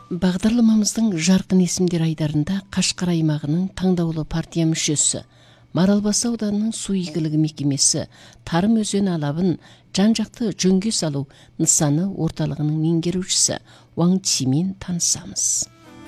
Бағдарламамыздың жарқын есімдер айдарында Қашқар аймағының таңдаулы партия мүшесі, Маралбасы ауданының су игілігі мекемесі Тарым өзен алабын жан-жақты жөнге салу нысаны орталығының меңгерушісі Уаң Чимен танысамыз.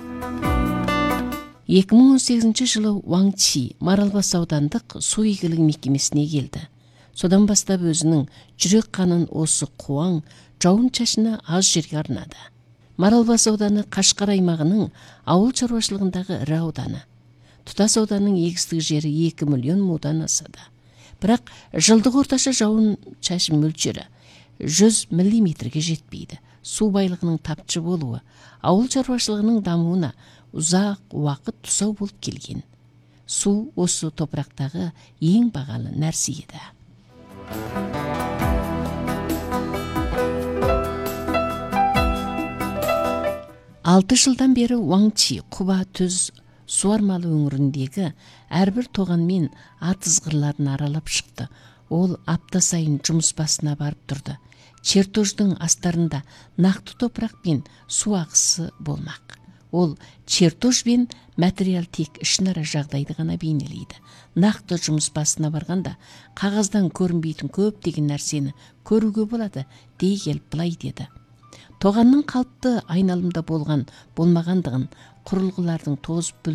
2018 жылы Уаң Чи Маралбасы аудандық су игілігі мекемесіне келді. Содан бастап өзінің жүрек қанын осы қуаң жауын-шашыны аз жерге арнады. Маралбасы ауданы Қашқар аймағының ауыл шаруашылығындағы ірі ауданы. Тұтас ауданның егістік жері 2 миллион мудан асады. Бірақ жылдық орташа жауын-шашын мөлшері 100 миллиметрге жетпейді. Су байлығының тапшы болуы ауыл шаруашылығының дамуына ұзақ уақыт тұсау болып келген. Су осы топырақтағы ең бағалы нәрсе еді. 6 жылдан бері Уаң Чи Құба түз суармалы өңіріндегі әрбір тоғанмен атызғырларын аралап шықты. Ол апта сайын жұмыс басына барып тұрды. Чертождың астарында нақты топырақ пен су ағысы болмақ. Ол чертож бен материал тек ішінара жағдайды ғана бейнелейді. Нақты жұмыс басына барғанда қағаздан көрінбейтін көптеген нәрсені көруге болады, дей келіп былай деді. Тоғанның қалыпты айналымда болмағандығын, құрылғылардың тозып